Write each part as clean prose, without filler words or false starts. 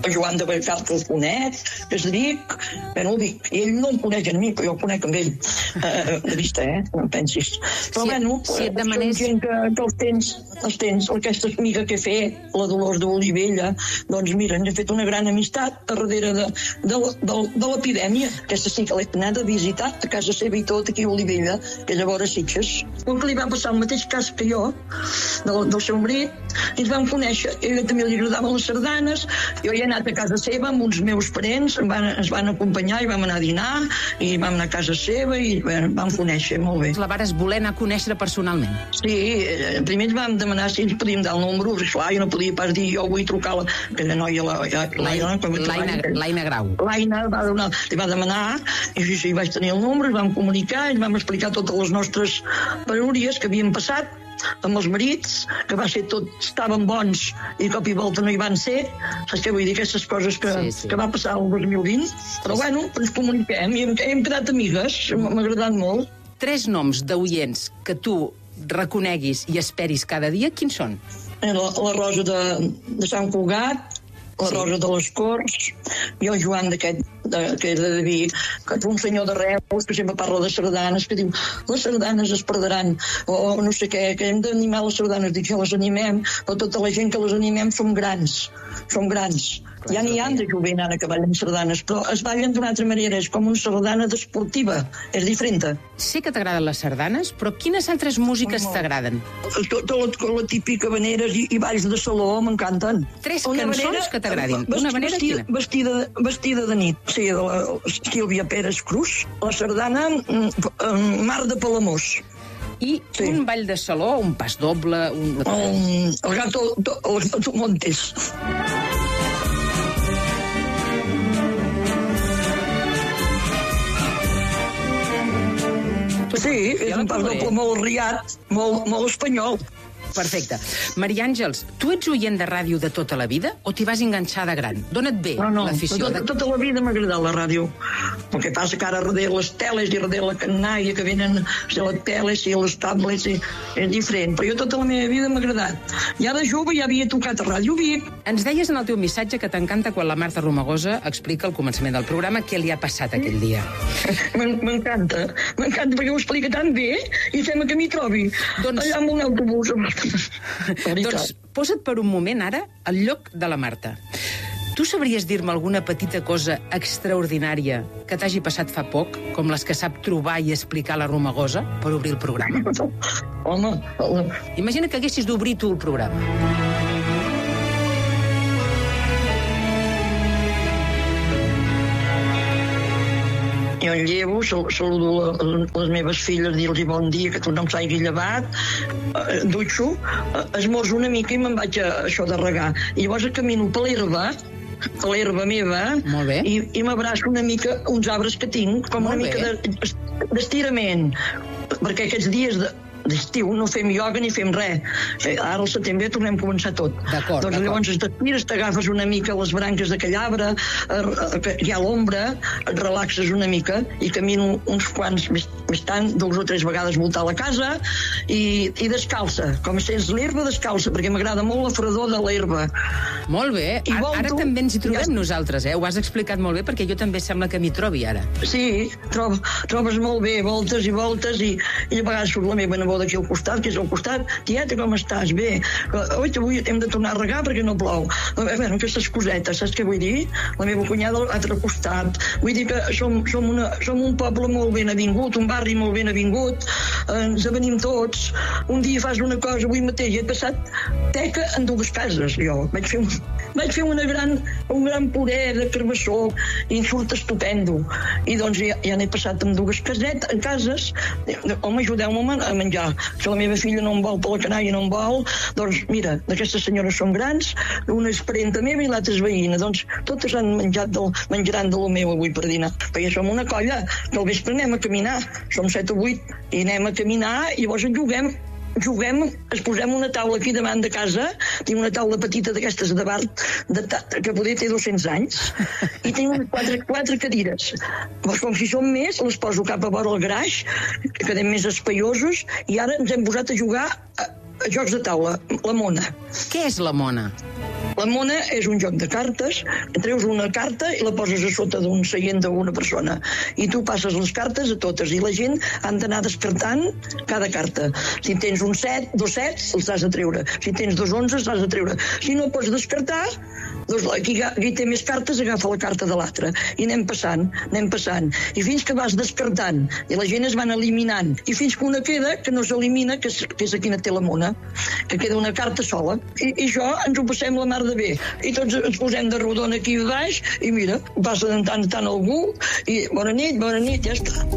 el Joan de Vallcarta el conec, que es dic, bueno, ho dic, i ell no em coneix a mi, però jo el conec amb ell, de vista, no em pensis. Però si et demanés... gent que els tens, aquesta amiga que he fet, la Dolors d'Olivella, doncs mira, ens ha fet una gran amistat a darrere de l'epidèmia. Aquesta sí que l'he anat a visitar a casa seva i tot, aquí a Olivella, que llavors a Sitges. Com que li va passar el mateix cas que jo, del seu marit, i ens vam conèixer. Ella també li agradaven les sardanes, jo he anat a casa seva amb uns meus parents, ens van acompanyar i vam anar a dinar, i vam anar a casa seva i vam conèixer molt bé. La vares voler anar a conèixer personalment? Sí, primer ens vam demanar si ens podíem dar el número, perquè clar, jo no podia pas dir jo vull trucar a aquella noia, l'Aina Grau. L'Aina li va demanar, i sí, vaig tenir el número, ens vam comunicar, ens vam explicar totes les nostres penúries que havien passat amb els marits, que va ser tot, estaven bons i cop i volta no hi van ser, saps què vull dir, aquestes coses que va passar el 2020, però bueno, ens comuniquem i hem quedat amigues, m'ha agradat molt. 3 noms d'oients que tu reconeguis i esperis cada dia, quins són? La Rosa de Sant Cugat, la Rosa de les Corts, i el Joan que és de David, que és un senyor de Reus, que sempre parla de sardanes, que diu, les sardanes es perdran, o no sé què, que hem d'animar les sardanes, dic que les animem, però tota la gent que les animem som grans. Ja n'hi ha de jovent ara que ballen sardanes, però es ballen d'una altra manera, és com una sardana desportiva, és diferent. Sé que t'agraden les sardanes, però quines altres músiques t'agraden? Tota la típica habaneres i balls de saló m'encanten. 3 cançons que t'agradin. Una habanera quina? Vestida de nit, sí, de la Sílvia Pérez Cruz, la sardana Mar de Palamós. I un ball de saló, un pas doble... El Gato Montes. Sí, és un pas doble molt riat, molt espanyol. Perfecte. Maria Àngels, tu ets oient de ràdio de tota la vida o t'hi vas enganxar de gran? D'on et ve l'afició? Tota la vida m'ha agradat la ràdio. El que passa que ara darrere les teles i darrere la canalla que venen les teles i les tablets és diferent, però jo tota la meva vida m'ha agradat. Ja de jove ja havia tocat a Ràdio Vic. Ens deies en el teu missatge que t'encanta quan la Marta Romagosa explica al començament del programa què li ha passat aquell dia. M'encanta perquè ho explica tan bé i sembla que m'hi trobi allà amb un autobús. Doncs posa't per un moment ara al lloc de la Marta. Tu sabries dir-me alguna petita cosa extraordinària que t'hagi passat fa poc, com les que sap trobar i explicar la Romagosa per obrir el programa? Home... Imagina que haguessis d'obrir tu el programa. Jo em llevo, saludo les meves filles, dir-los bon dia, que tothom s'hagi llevat, dutxo, esmorzo una mica i me'n vaig a això de regar. I llavors camino per l'herba meva, i m'abraço una mica uns arbres que tinc, com una mica d'estirament, perquè aquests dies d'estiu no fem ioga ni fem res. Ara al setembre tornem a començar tot. Doncs llavors t'estires, t'agafes una mica les branques d'aquell arbre, hi ha l'ombra, et relaxes una mica i camino uns quants, més tant, 2 o 3 vegades voltar la casa i descalça. Com sents l'herba, descalça, perquè m'agrada molt la fredor de l'herba. Molt bé. Ara també ens hi trobem nosaltres, Ho has explicat molt bé, perquè jo també sembla que m'hi trobi ara. Sí, trobes molt bé, voltes i voltes, i a vegades surt la meva neboda d'aquí al costat, que és al costat. Tieta, com estàs? Bé. Oi, avui hem de tornar a regar perquè no plou. Aquestes cosetes, saps què vull dir? La meva cunyada a l'altre costat. Vull dir que som un poble molt ben avingut, un barri molt ben avingut, ens avenim tots. Un dia fas una cosa, avui mateix he passat teca en 2 cases, jo. Vaig fer un gran poder de carbassó i surt estupendo. I doncs ja n'he passat amb 2 cases. Home, ajudeu-me a menjar. Que la meva filla no em vol, per la canalla no em vol. Doncs mira, aquestes senyores són grans, una és parenta meva i l'altra és veïna. Doncs totes menjaran de lo meu avui per dinar. Perquè som una colla, que al vespre anem a caminar. Som 7 o 8 i anem a caminar i llavors juguem, es posem una taula aquí davant de casa, tinc una taula petita d'aquestes de bar, que poder té 200 anys, i tinc 4 cadires. Llavors, com si som més, les poso cap a vora el graix, que quedem més espaiosos, i ara ens hem posat a jugar a jocs de taula, la mona. Què és la mona? La mona és un joc de cartes, treus una carta i la poses a sota d'un seient d'una persona. I tu passes les cartes a totes i la gent han d'anar descartant cada carta. Si tens un 7, 2 sets, els has de treure. Si tens 2 11, has de treure. Si no pots descartar, doncs qui té més cartes agafa la carta de l'altre. I anem passant. I fins que vas descartant, i la gent es van eliminant, i fins que una queda que no s'elimina, que és aquí no té la mona, que queda una carta sola. I això ens ho passem la mar de bé. I tots ens posem de rodona aquí baix, i mira, passa de tant en tant algú, i bona nit, ja està.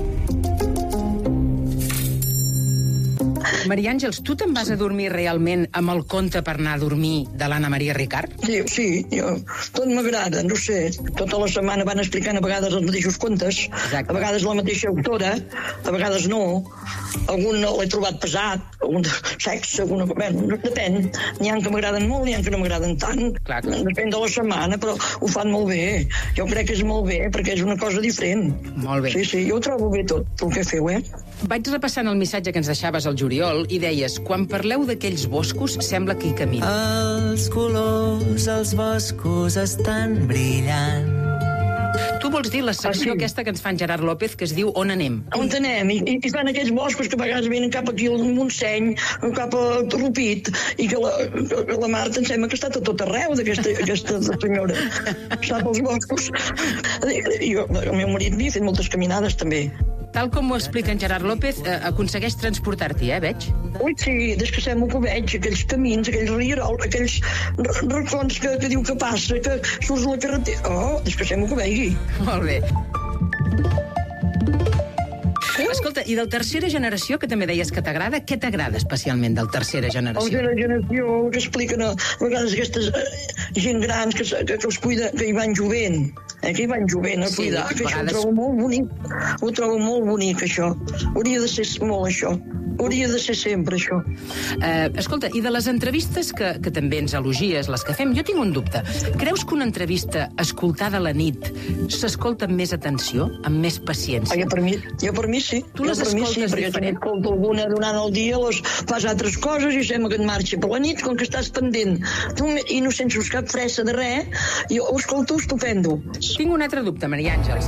Maria Àngels, tu te'n vas a dormir realment amb el conte per anar a dormir de l'Anna Maria Ricard? Sí, tot m'agrada, no sé. Tota la setmana van explicant a vegades els mateixos contes, exacte. A vegades la mateixa autora, a vegades no. Algun l'he trobat pesat, algun de sexe, depèn. N'hi ha que m'agraden molt, n'hi ha que no m'agraden tant. Clar. Depèn de la setmana, però ho fan molt bé. Jo crec que és molt bé, perquè és una cosa diferent. Molt bé. Sí, jo ho trobo bé tot el que feu, Vaig repassant el missatge que ens deixaves al juliol i deies, quan parleu d'aquells boscos, sembla que hi camina. Els colors, els boscos estan brillant. Tu vols dir la secció aquesta que ens fa en Gerard López, que es diu On anem? On anem? I fan aquells boscos que a vegades venen cap aquí al Montseny, cap a Rupit, i que la Marta em sembla que està a tot arreu d'aquesta senyora. Sap els boscos. El meu marit m'hi ha fet moltes caminades, també. Tal com ho explica en Gerard López, aconsegueix transportar-t'hi, veig? Ui, sí, des que sembla que ho veig, aquells camins, aquells rierols, aquells racons que diu que passa, que surts a la carretera. Des que sembla que ho vegi. Molt bé. Escolta, i del Tercera Generació, que també deies que t'agrada, què t'agrada especialment del Tercera Generació? Tercera Generació, que expliquen a vegades aquestes gent grans que els cuida, que hi van jovent. Que hi van jovent a cuidar, que això ho trobo molt bonic. Ho trobo molt bonic, això. Hauria de ser molt, això. Hauria de ser sempre, això. Escolta, i de les entrevistes que també ens elogies, les que fem, jo tinc un dubte. Creus que una entrevista escoltada a la nit s'escolta amb més atenció, amb més paciència? Jo per mi sí. Tu les escoltes perquè diferent? Perquè alguna durant el dia fas altres coses i sembla que et marxa. Per la nit, com que estàs pendent i no sents cap fressa de res, jo ho escolto estupendo. Tinc un altre dubte, Maria Àngels.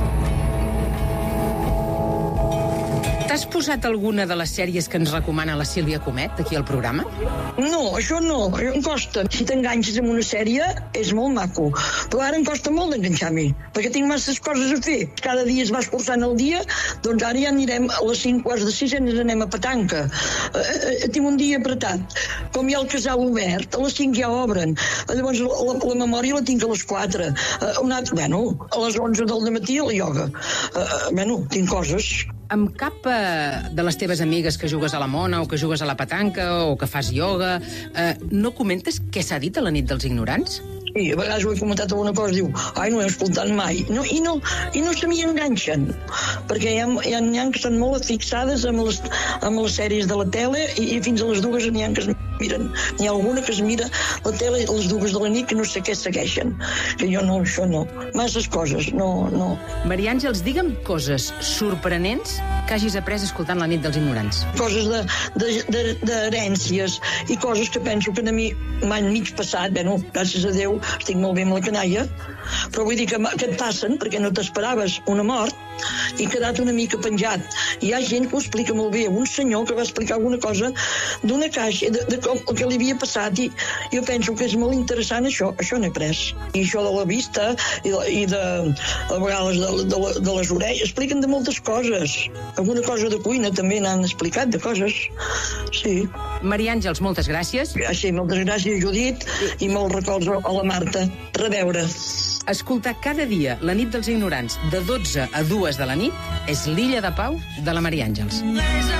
T'has posat alguna de les sèries que ens recomana la Sílvia Comet aquí al programa? No, això no, em costa. Si t'enganxes en una sèrie, és molt maco. Però ara em costa molt d'enganxar-m'hi, perquè tinc masses coses a fer. Cada dia es va escurçant el dia, doncs ara ja anirem a les 5:45 ens anem a Petanca. Tinc un dia apretat. Com hi ha el casal obert, a les 5 ja obren. Llavors la memòria la tinc a les 4. A les 11 del matí a la ioga. Tinc coses. Amb cap de les teves amigues que jugues a la mona o que jugues a la petanca o que fas ioga, no comentes què s'ha dit a la nit dels ignorants? Sí, a vegades ho he comentat alguna cosa, diu, no ho he escoltat mai. I no se m'hi enganxen, perquè hi ha que estan molt fixades amb les sèries de la tele i fins a les 2 n'hi ha que es miren. N'hi ha alguna que es mira la tele a les 2 de la nit que no sé què segueixen. Que jo no, això no. Masses coses, no. Maria Àngels, digue'm coses sorprenents que hagis après escoltant la nit dels ignorants. Coses d'herències i coses que penso que a mi m'han mig passat. Gràcies a Déu estic molt bé amb la canalla, però vull dir que et passen perquè no t'esperaves una mort i quedat una mica penjat. Hi ha gent que ho explica molt bé. Un senyor que va explicar alguna cosa d'una caixa, de com que li havia passat, i jo penso que és molt interessant això n'he pres. I això de la vista i a vegades de les orelles, expliquen de moltes coses. Alguna cosa de cuina també n'han explicat, de coses. Sí. Maria Àngels, moltes gràcies. Sí, moltes gràcies, Judit, i molts records a la Marta. Reveure. Escoltar cada dia la nit dels ignorants de 12 a 2 de la nit és l'Illa de Pau de la Maria Àngels.